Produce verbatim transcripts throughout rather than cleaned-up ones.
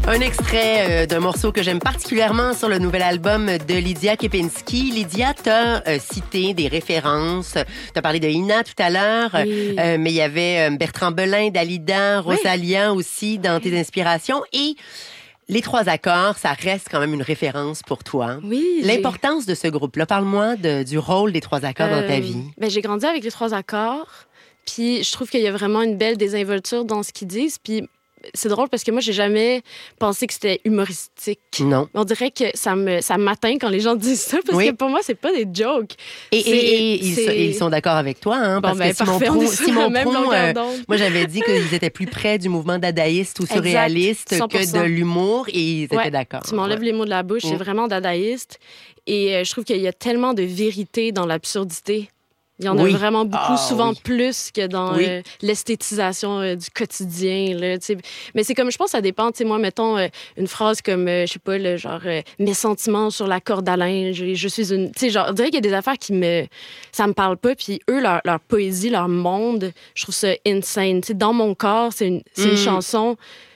Un extrait euh, d'un morceau que j'aime particulièrement sur le nouvel album de Lydia Kepinski. Lydia, t'as euh, cité des références. T'as parlé de Ina tout à l'heure, Oui. euh, mais il y avait euh, Bertrand Belin, Dalida, Oui. Rosalia aussi dans tes inspirations. Et les trois accords, ça reste quand même une référence pour toi. Oui. L'importance de ce groupe-là, parle-moi de, du rôle des trois accords euh, dans ta vie. Ben, j'ai grandi avec les trois accords. Puis je trouve qu'il y a vraiment une belle désinvolture dans ce qu'ils disent. Puis c'est drôle parce que moi, j'ai jamais pensé que c'était humoristique. Non. On dirait que ça me ça m'atteint quand les gens disent ça parce Oui. que pour moi, c'est pas des jokes. Et, et, et ils, c'est... sont, ils sont d'accord avec toi, hein, Bon, parce ben, que Simon parfait, on Prou, est sur Simon la même Prou, longueur euh, d'onde. moi j'avais dit qu'ils étaient plus près du mouvement dadaïste ou Exact, surréaliste cent pour que cent. de l'humour, et ils étaient Ouais, d'accord. Tu m'enlèves Ouais. les mots de la bouche, c'est Mm. vraiment dadaïste. Et euh, je trouve qu'il y a tellement de vérité dans l'absurdité. Il y en Oui. a vraiment beaucoup, Ah, souvent oui. plus que dans Oui. euh, l'esthétisation euh, du quotidien. Là, tu sais. Mais c'est comme, je pense que ça dépend. Tu sais, moi, mettons euh, une phrase comme, euh, je sais pas, le genre, euh, mes sentiments sur la corde à linge, je, je suis une. Tu sais, genre, on dirait qu'il y a des affaires qui me. Ça me parle pas. Puis eux, leur, leur poésie, leur monde, je trouve ça insane. Tu sais, dans mon corps, c'est une, c'est Mm. une chanson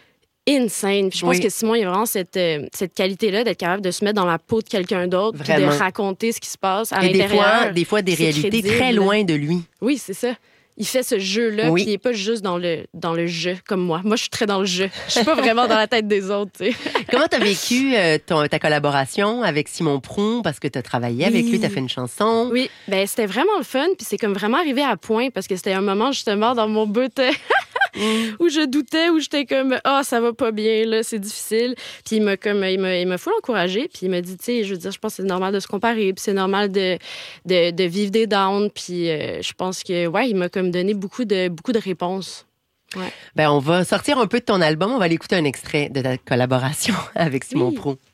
insane. Puis je pense Oui. que Simon, il y a vraiment cette, euh, cette qualité-là d'être capable de se mettre dans la peau de quelqu'un d'autre puis de Vraiment. raconter ce qui se passe à Et des l'intérieur. fois, des fois, des C'est réalités crédible. très loin de lui. Oui, c'est ça. Il fait ce jeu-là, Oui. puis il n'est pas juste dans le, dans le jeu, comme moi. Moi, je suis très dans le jeu. Je suis pas vraiment dans la tête des autres, tu sais. Comment t'as vécu euh, ton, ta collaboration avec Simon Prou, parce que t'as travaillé avec Oui. lui, t'as fait une chanson. Oui, ben c'était vraiment le fun, puis c'est comme vraiment arrivé à point, parce que c'était un moment, justement, dans mon but Mm. où je doutais, où j'étais comme « Ah, ça va pas bien, là, c'est difficile. » Puis il m'a comme, il m'a, il m'a full encouragé, puis il m'a dit, tu sais, je veux dire, je pense que c'est normal de se comparer, puis c'est normal de, de, de vivre des downs, puis euh, je pense que, ouais, il m'a comme donné beaucoup de, beaucoup de réponses. Ouais. Ben, on va sortir un peu de ton album, on va aller écouter un extrait de ta collaboration avec Simon Oui. Prou.